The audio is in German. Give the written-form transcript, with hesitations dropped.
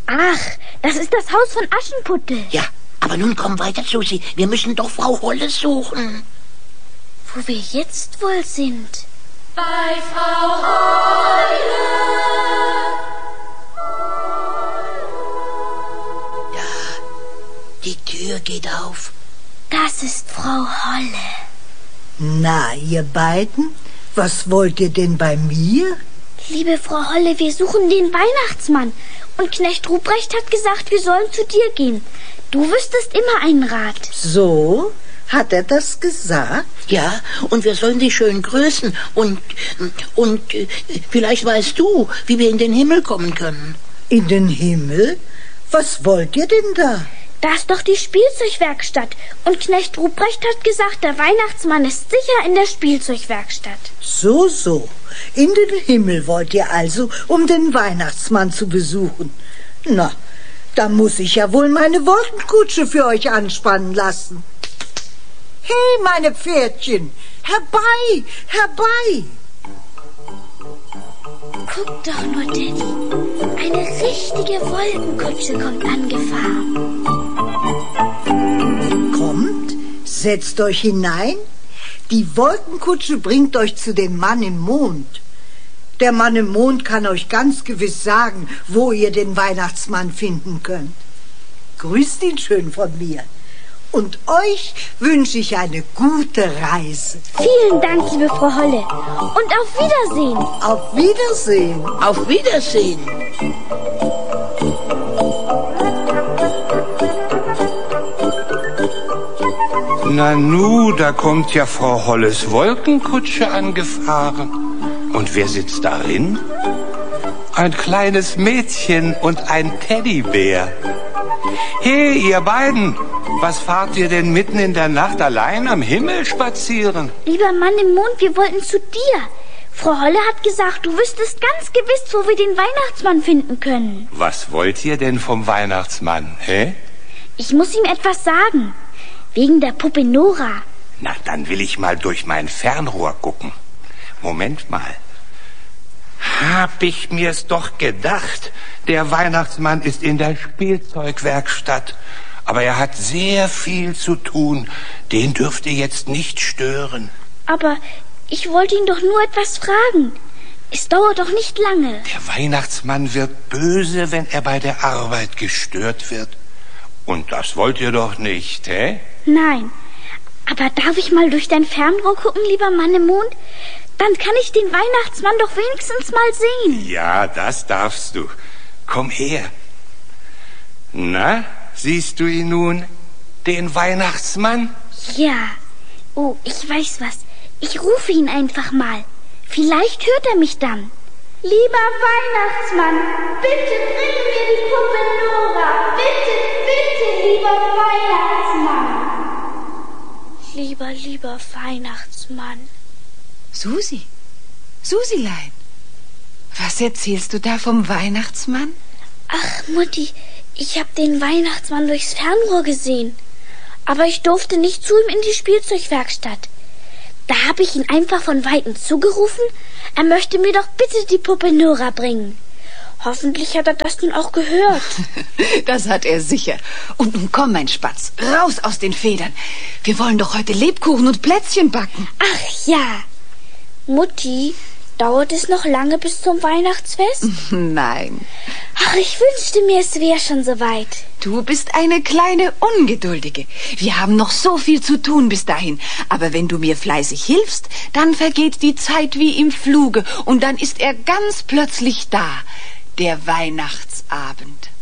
Ach, das ist das Haus von Aschenputtel. Ja, aber nun komm weiter, Susi. Wir müssen doch Frau Holle suchen. Wo wir jetzt wohl sind? Bei Frau Holle. Da, die Tür geht auf. Das ist Frau Holle. Na, ihr beiden, was wollt ihr denn bei mir? Liebe Frau Holle, wir suchen den Weihnachtsmann. Und Knecht Ruprecht hat gesagt, wir sollen zu dir gehen. Du wüsstest immer einen Rat. So? Hat er das gesagt? Ja, und wir sollen dich schön grüßen. Und vielleicht weißt du, wie wir in den Himmel kommen können. In den Himmel? Was wollt ihr denn da? Da ist doch die Spielzeugwerkstatt. Und Knecht Ruprecht hat gesagt, der Weihnachtsmann ist sicher in der Spielzeugwerkstatt. So. In den Himmel wollt ihr also, um den Weihnachtsmann zu besuchen. Na, da muss ich ja wohl meine Wolkenkutsche für euch anspannen lassen. Hey, meine Pferdchen, herbei, herbei! Guck doch nur, Daddy. Eine richtige Wolkenkutsche kommt angefahren. Kommt, setzt euch hinein. Die Wolkenkutsche bringt euch zu dem Mann im Mond. Der Mann im Mond kann euch ganz gewiss sagen, wo ihr den Weihnachtsmann finden könnt. Grüßt ihn schön von mir. Und euch wünsche ich eine gute Reise. Vielen Dank, liebe Frau Holle. Und auf Wiedersehen. Auf Wiedersehen. Auf Wiedersehen. Nanu, da kommt ja Frau Holles Wolkenkutsche angefahren. Und wer sitzt darin? Ein kleines Mädchen und ein Teddybär. Hey, ihr beiden, was fahrt ihr denn mitten in der Nacht allein am Himmel spazieren? Lieber Mann im Mond, wir wollten zu dir. Frau Holle hat gesagt, du wüsstest ganz gewiss, wo wir den Weihnachtsmann finden können. Was wollt ihr denn vom Weihnachtsmann, hä? Ich muss ihm etwas sagen. Wegen der Puppe Nora. Na, dann will ich mal durch mein Fernrohr gucken. Moment mal. Hab ich mir's doch gedacht. Der Weihnachtsmann ist in der Spielzeugwerkstatt. Aber er hat sehr viel zu tun. Den dürft ihr jetzt nicht stören. Aber ich wollte ihn doch nur etwas fragen. Es dauert doch nicht lange. Der Weihnachtsmann wird böse, wenn er bei der Arbeit gestört wird. Und das wollt ihr doch nicht, hä? Nein. Aber darf ich mal durch dein Fernrohr gucken, lieber Mann im Mond? Dann kann ich den Weihnachtsmann doch wenigstens mal sehen. Ja, das darfst du. Komm her. Na, siehst du ihn nun, den Weihnachtsmann? Ja. Oh, ich weiß was. Ich rufe ihn einfach mal. Vielleicht hört er mich dann. Lieber Weihnachtsmann, bitte bring mir die Puppe Nora. Bitte, bitte, lieber Weihnachtsmann. Lieber Weihnachtsmann. Susilein, was erzählst du da vom Weihnachtsmann? Ach, Mutti, ich habe den Weihnachtsmann durchs Fernrohr gesehen. Aber ich durfte nicht zu ihm in die Spielzeugwerkstatt. Da habe ich ihn einfach von Weitem zugerufen, er möchte mir doch bitte die Puppe Nora bringen. Hoffentlich hat er das nun auch gehört. Das hat er sicher. Und nun komm, mein Spatz, raus aus den Federn. Wir wollen doch heute Lebkuchen und Plätzchen backen. Ach ja. Mutti, dauert es noch lange bis zum Weihnachtsfest? Nein. Ach, ich wünschte mir, es wäre schon soweit. Du bist eine kleine Ungeduldige. Wir haben noch so viel zu tun bis dahin. Aber wenn du mir fleißig hilfst, dann vergeht die Zeit wie im Fluge. Und dann ist er ganz plötzlich da, der Weihnachtsabend.